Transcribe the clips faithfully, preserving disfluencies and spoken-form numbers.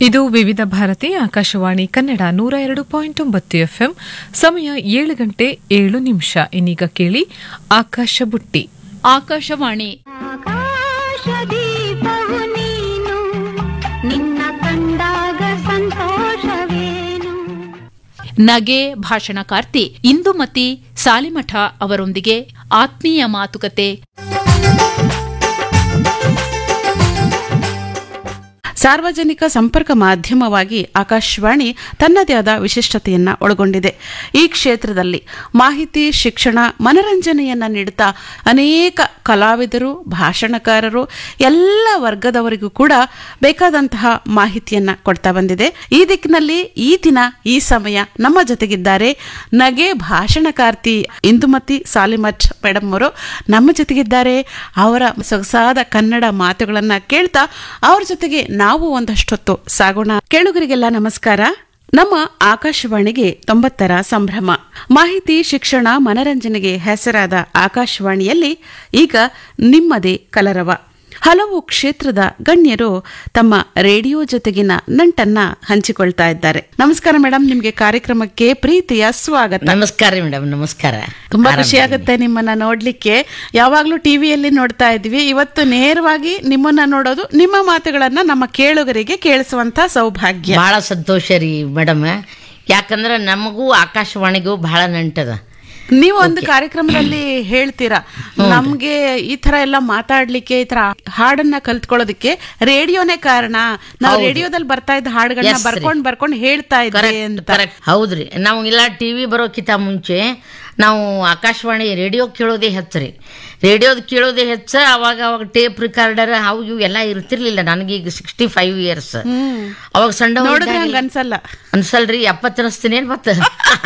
ಇದು ವಿವಿಧ ಭಾರತಿ ಆಕಾಶವಾಣಿ ಕನ್ನಡ ನೂರ ಎರಡು ಪಾಯಿಂಟ್ ಒಂಬತ್ತು ಎಫ್ಎಂ. ಸಮಯ ಏಳು ಗಂಟೆ ಏಳು ನಿಮಿಷ. ಇನ್ನೀಗ ಕೇಳಿ ಆಕಾಶ ಬುಟ್ಟಿ. ಆಕಾಶವಾಣಿ ಆಕಾಶದೀಪವು ನೀನು, ನಿನ್ನ ಕಂಡಾಗ ಸಂತೋಷವೇನು. ನಗೆ ಭಾಷಣಕಾರ್ತಿ ಇಂದುಮತಿ ಸಾಲಿಮಠ ಅವರೊಂದಿಗೆ ಆತ್ಮೀಯ ಮಾತುಕತೆ. ಸಾರ್ವಜನಿಕ ಸಂಪರ್ಕ ಮಾಧ್ಯಮವಾಗಿ ಆಕಾಶವಾಣಿ ತನ್ನದೇ ಆದ ವಿಶಿಷ್ಟತೆಯನ್ನ ಒಳಗೊಂಡಿದೆ. ಈ ಕ್ಷೇತ್ರದಲ್ಲಿ ಮಾಹಿತಿ, ಶಿಕ್ಷಣ, ಮನರಂಜನೆಯನ್ನ ನೀಡುತ್ತಾ ಅನೇಕ ಕಲಾವಿದರು, ಭಾಷಣಕಾರರು, ಎಲ್ಲ ವರ್ಗದವರಿಗೂ ಕೂಡ ಬೇಕಾದಂತಹ ಮಾಹಿತಿಯನ್ನ ಕೊಡ್ತಾ ಬಂದಿದೆ. ಈ ದಿಕ್ಕಿನಲ್ಲಿ ಈ ದಿನ ಈ ಸಮಯ ನಮ್ಮ ಜೊತೆಗಿದ್ದಾರೆ ನಗೆ ಭಾಷಣಕಾರ್ತಿ ಇಂದುಮತಿ ಸಾಲಿಮಠ್ ಮೇಡಮ್ ಅವರು ನಮ್ಮ ಜೊತೆಗಿದ್ದಾರೆ. ಅವರ ಸೊಗಸಾದ ಕನ್ನಡ ಮಾತುಗಳನ್ನ ಕೇಳ್ತಾ ಅವ್ರ ಜೊತೆಗೆ ನಾವು ಒಂದಷ್ಟೊತ್ತು ಸಾಗೋಣ. ಕೇಳುಗರಿಗೆಲ್ಲ ನಮಸ್ಕಾರ. ನಮ್ಮ ಆಕಾಶವಾಣಿಗೆ ತೊಂಬತ್ತರ ಸಂಭ್ರಮ. ಮಾಹಿತಿ, ಶಿಕ್ಷಣ, ಮನರಂಜನೆಗೆ ಹೆಸರಾದ ಆಕಾಶವಾಣಿಯಲ್ಲಿ ಈಗ ನಿಮ್ಮದೇ ಕಲರವ. ಹಲವು ಕ್ಷೇತ್ರದ ಗಣ್ಯರು ತಮ್ಮ ರೇಡಿಯೋ ಜೊತೆಗಿನ ನಂಟನ್ನ ಹಂಚಿಕೊಳ್ತಾ ಇದ್ದಾರೆ. ನಮಸ್ಕಾರ ಮೇಡಮ್, ನಿಮ್ಗೆ ಕಾರ್ಯಕ್ರಮಕ್ಕೆ ಪ್ರೀತಿಯ ಸ್ವಾಗತ. ನಮಸ್ಕಾರ ಮೇಡಮ್. ನಮಸ್ಕಾರ. ತುಂಬಾ ಖುಷಿ ಆಗುತ್ತೆ ನಿಮ್ಮನ್ನ ನೋಡ್ಲಿಕ್ಕೆ. ಯಾವಾಗ್ಲೂ ಟಿವಿಯಲ್ಲಿ ನೋಡ್ತಾ ಇದ್ವಿ, ಇವತ್ತು ನೇರವಾಗಿ ನಿಮ್ಮನ್ನ ನೋಡೋದು, ನಿಮ್ಮ ಮಾತುಗಳನ್ನ ನಮ್ಮ ಕೇಳುಗರಿಗೆ ಕೇಳಿಸುವಂತ ಸೌಭಾಗ್ಯ. ಬಹಳ ಸಂತೋಷ ರೀ ಮೇಡಮ್. ಯಾಕಂದ್ರೆ ನಮಗೂ ಆಕಾಶವಾಣಿಗೂ ಬಹಳ ನಂಟದ. ನೀವು ಒಂದು ಕಾರ್ಯಕ್ರಮದಲ್ಲಿ ಹೇಳ್ತೀರಾ, ನಮ್ಗೆ ಈ ತರ ಎಲ್ಲ ಮಾತಾಡ್ಲಿಕ್ಕೆ, ಈ ತರ ಹಾಡನ್ನ ಕಲ್ತ್ಕೊಳ್ಳೋದಕ್ಕೆ ರೇಡಿಯೋನೇ ಕಾರಣ. ನಾವು ರೇಡಿಯೋದಲ್ಲಿ ಬರ್ತಾ ಇದ್ದ ಹಾಡುಗಳನ್ನ ಬರ್ಕೊಂಡ್ ಬರ್ಕೊಂಡ್ ಹೇಳ್ತಾ ಇದ್ದೆ ಅಂತ. ಹೌದ್ರಿ. ನಾವು ಇಲ್ಲ ಟಿವಿ ಬರೋಕ್ಕಿಂತ ಮುಂಚೆ ನಾವು ಆಕಾಶವಾಣಿ ರೇಡಿಯೋ ಕೇಳೋದೇ ಹೆಚ್ಚರಿ. ರೇಡಿಯೋದ್ ಕೇಳೋದೇ ಹೆಚ್ಚ. ಅವಾಗ ಅವಾಗ ಟೇಪ್ ರಿಕಾರ್ಡರ್ ಅವು ಇವು ಎಲ್ಲ ಇರ್ತಿರ್ಲಿಲ್ಲ. ನನಗೀಗ ಸಿಕ್ಸ್ಟಿ ಫೈವ್ ಇಯರ್ಸ್. ಅವಾಗ ಸಣ್ಣ ಅನ್ಸಲ್ಲ ಅನ್ಸಲ್ರಿ, ಎಪ್ಪತ್ತು ಅನಿಸ್ತೀನಿ ಮತ್ತ.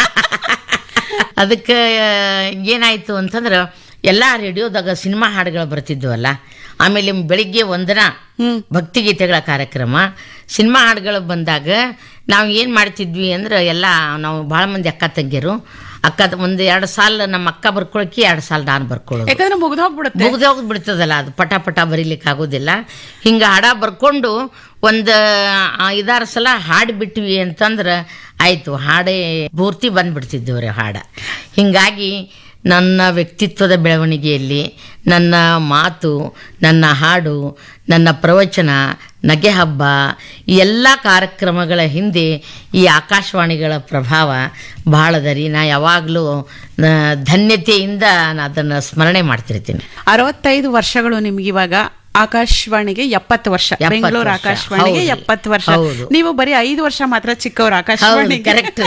ಅದಕ್ಕೆ ಏನಾಯ್ತು ಅಂತಂದ್ರೆ ಎಲ್ಲ ರೇಡಿಯೋದಾಗ ಸಿನಿಮಾ ಹಾಡುಗಳು ಬರ್ತಿದ್ವಲ್ಲ. ಆಮೇಲೆ ಬೆಳಿಗ್ಗೆ ಒಂದನ ಭಕ್ತಿಗೀತೆಗಳ ಕಾರ್ಯಕ್ರಮ, ಸಿನಿಮಾ ಹಾಡುಗಳು ಬಂದಾಗ ನಾವು ಏನು ಮಾಡ್ತಿದ್ವಿ ಅಂದ್ರೆ ಎಲ್ಲ ನಾವು ಭಾಳ ಮಂದಿ ಅಕ್ಕ ತಂಗಿಯರು, ಅಕ್ಕ ಒಂದು ಎರಡು ಸಾಲ ನಮ್ಮ ಅಕ್ಕ ಬರ್ಕೊಳಕ್ಕೆ ಎರಡು ಸಾಲ ನಾನು ಬರ್ಕೊಳ್ಳೋದು. ಯಾಕಂದ್ರೆ ಮುಗ್ದೋಗ್ಬಿಡುತ್ತೆ, ಮುಗ್ದೋಗ್ ಬಿಡ್ತದಲ್ಲ, ಅದು ಪಟ ಪಟ ಬರೀಲಿಕ್ಕೆ ಆಗೋದಿಲ್ಲ. ಹಿಂಗೆ ಹಾಡ ಬರ್ಕೊಂಡು ಒಂದು ಐದಾರು ಸಲ ಹಾಡು ಬಿಟ್ವಿ ಅಂತಂದ್ರೆ ಆಯಿತು, ಹಾಡೇ ಪೂರ್ತಿ ಬಂದ್ಬಿಡ್ತಿದ್ದೇವ್ರಿ ಹಾಡ. ಹೀಗಾಗಿ ನನ್ನ ವ್ಯಕ್ತಿತ್ವದ ಬೆಳವಣಿಗೆಯಲ್ಲಿ ನನ್ನ ಮಾತು, ನನ್ನ ಹಾಡು, ನನ್ನ ಪ್ರವಚನ, ನಗೆ ಹಬ್ಬ, ಈ ಎಲ್ಲ ಕಾರ್ಯಕ್ರಮಗಳ ಹಿಂದೆ ಈ ಆಕಾಶವಾಣಿಗಳ ಪ್ರಭಾವ ಬಹಳದ ರೀ. ನಾ ಯಾವಾಗಲೂ ಧನ್ಯತೆಯಿಂದ ನಾನು ಅದನ್ನು ಸ್ಮರಣೆ ಮಾಡ್ತಿರ್ತೀನಿ. ಅರವತ್ತೈದು ವರ್ಷಗಳು ನಿಮ್ಗಿವಾಗ. ಆಕಾಶವಾಣಿಗೆ ಎಪ್ಪತ್ತು ವರ್ಷ. ಬೆಂಗಳೂರು ಆಕಾಶವಾಣಿಗೆ ಎಪ್ಪತ್ತು ವರ್ಷ. ನೀವು ಬರೀ ಐದು ವರ್ಷ ಮಾತ್ರ ಚಿಕ್ಕವರು ಆಕಾಶವಾಣಿ. ಕರೆಕ್ಟ್.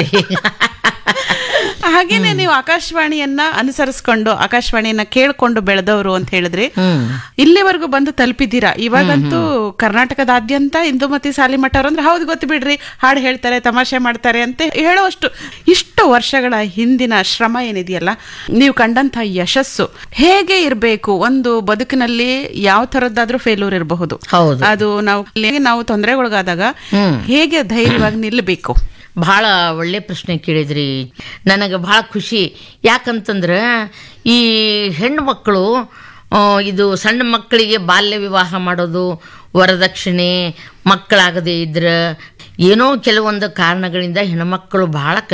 ಹಾಗೇನೆ ನೀವು ಆಕಾಶವಾಣಿಯನ್ನ ಅನುಸರಿಸ್ಕೊಂಡು ಆಕಾಶವಾಣಿಯನ್ನ ಕೇಳ್ಕೊಂಡು ಬೆಳೆದವರು ಅಂತ ಹೇಳಿದ್ರಿ. ಇಲ್ಲಿವರೆಗೂ ಬಂದು ತಲುಪಿದ್ದೀರಾ. ಇವಾಗಂತೂ ಕರ್ನಾಟಕದಾದ್ಯಂತ ಇಂದುಮತಿ ಸಾಲಿಮಠ ಅವರು ಅಂದ್ರೆ ಹೌದು ಗೊತ್ತು ಬಿಡ್ರಿ, ಹಾಡು ಹೇಳ್ತಾರೆ, ತಮಾಷೆ ಮಾಡ್ತಾರೆ ಅಂತ ಹೇಳೋಷ್ಟು ಇಷ್ಟು ವರ್ಷಗಳ ಹಿಂದಿನ ಶ್ರಮ ಏನಿದೆಯಲ್ಲ, ನೀವು ಕಂಡಂತ ಯಶಸ್ಸು ಹೇಗೆ ಇರಬೇಕು. ಒಂದು ಬದುಕಿನಲ್ಲಿ ಯಾವ ತರದ್ದಾದ್ರೂ ಫೇಲ್ಯೂರ್ ಇರಬಹುದು. ಅದು ನಾವು ನಾವು ತೊಂದರೆಗೊಳಗಾದಾಗ ಹೇಗೆ ಧೈರ್ಯವಾಗಿ ನಿಲ್ಲಬೇಕು. ಭಾಳ ಒಳ್ಳೆ ಪ್ರಶ್ನೆ ಕೇಳಿದ್ರಿ. ನನಗೆ ಭಾಳ ಖುಷಿ. ಯಾಕಂತಂದ್ರೆ ಈ ಹೆಣ್ಣು ಮಕ್ಕಳು ಇದು ಸಣ್ಣ ಮಕ್ಕಳಿಗೆ ಬಾಲ್ಯ ವಿವಾಹ ಮಾಡೋದು, ವರದಕ್ಷಿಣೆ, ಮಕ್ಕಳಾಗದೇ ಇದ್ರೆ ಏನೋ ಕೆಲವೊಂದು ಕಾರಣಗಳಿಂದ ಹೆಣ್ಮಕ್ಕಳು ಭಾಳ